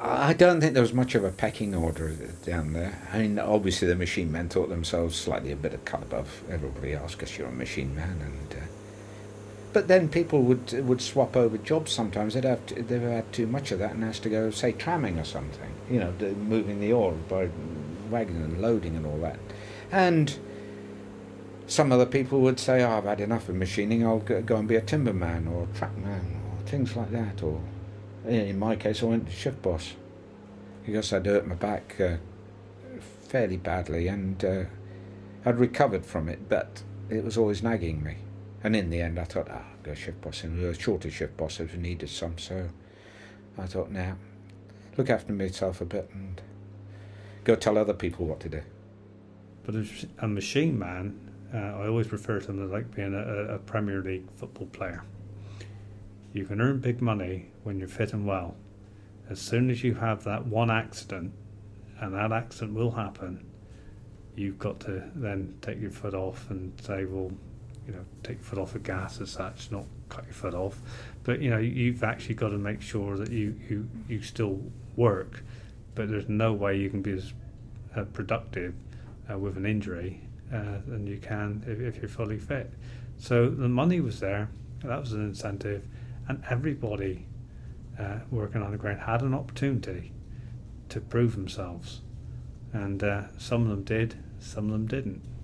I don't think there was much of a pecking order down there. I mean, obviously the machine men thought themselves slightly a bit of cut above everybody else because you're a machine man, and but then people would swap over jobs sometimes. They've had too much of that and has to go, say, tramming or something. Moving the ore by wagon and loading and all that. And some other people would say, "Oh, I've had enough of machining. I'll go and be a timberman or a trackman or things like that." Or in my case, I went to shift boss because I'd hurt my back fairly badly, and I'd recovered from it, but it was always nagging me. And in the end, I thought, I'll go shift boss, and a shorter shift boss if we needed some. So I thought, now, look after myself a bit and go tell other people what to do. But as a machine man, I always refer to them as like being a Premier League football player. You can earn big money when you're fit and well. As soon as you have that one accident, and that accident will happen, you've got to then take your foot off and say, well, take your foot off the gas as such, not cut your foot off. But, you've actually got to make sure that you still work, but there's no way you can be as productive with an injury than you can if you're fully fit. So the money was there, that was an incentive, and everybody working on the ground had an opportunity to prove themselves. And some of them did, some of them didn't.